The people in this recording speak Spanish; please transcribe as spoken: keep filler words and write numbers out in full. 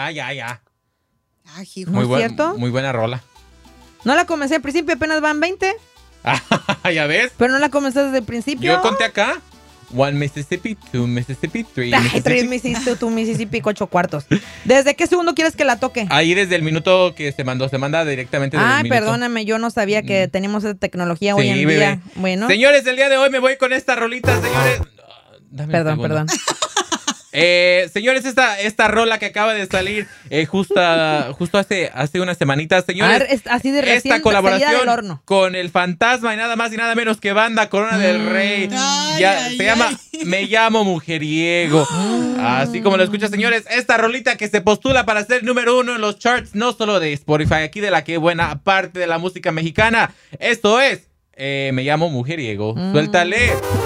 ya, ya, ya. Ay, hijo. Muy, ¿No es buen, cierto? muy buena rola. No la comencé al principio, apenas van veinte. ¿Ya ves? Pero no la comencé desde el principio. Yo conté acá. One Mississippi, two Mississippi, three Ay, Mississippi. tres Mississippi, tú Mississippi, ocho cuartos. ¿Desde qué segundo quieres que la toque? Ahí desde el minuto que se mandó, se manda directamente desde Ay, el minuto. perdóname, yo no sabía que tenemos esa tecnología hoy Sí, en bebé. día. Bueno. Señores, el día de hoy me voy con esta rolita, señores. Dame un Perdón, segundo. perdón. Eh, señores, esta, esta rola que acaba de salir eh, justa, justo hace, hace unas semanitas, señores. A ver, es- así de recién esta salida colaboración del horno. con el Fantasma y nada más y nada menos que Banda Corona del Rey. Ay, Ya, ay, se ay. llama Me Llamo Mujeriego. Así como lo escuchas, señores. Esta rolita que se postula para ser número uno en los charts, no solo de Spotify, aquí de la que buena parte de la música mexicana. Esto es eh, Me Llamo Mujeriego. Suéltale.